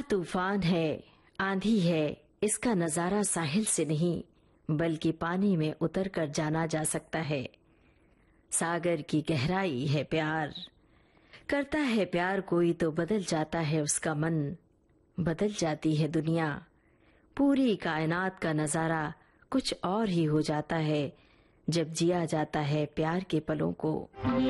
तूफान है, आंधी है, इसका नजारा साहिल से नहीं बल्कि पानी में उतर कर जाना जा सकता है। सागर की गहराई है प्यार, करता है प्यार कोई तो बदल जाता है उसका मन, बदल जाती है दुनिया, पूरी कायनात का नजारा कुछ और ही हो जाता है जब जिया जाता है प्यार के पलों को।